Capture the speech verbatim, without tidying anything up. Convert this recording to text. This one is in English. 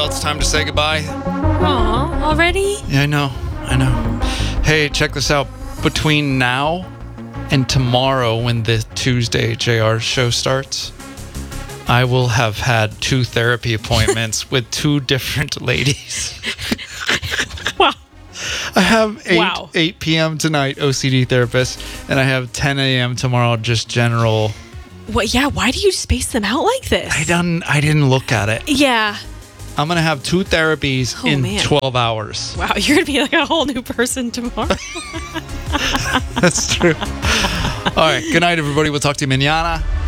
it's time to say goodbye. Aw, already? Yeah, I know. I know. Hey, check this out. Between now and tomorrow, when the Tuesday J R show starts, I will have had two therapy appointments with two different ladies. Wow. I have eight, Wow. eight p.m. tonight, O C D therapist, and I have ten a.m. tomorrow, just general. What? Yeah, why do you space them out like this? I didn't, I didn't look at it. Yeah. I'm going to have two therapies Oh, in man. twelve hours. Wow, you're going to be like a whole new person tomorrow. That's true. All right. Good night, everybody. We'll talk to you mañana.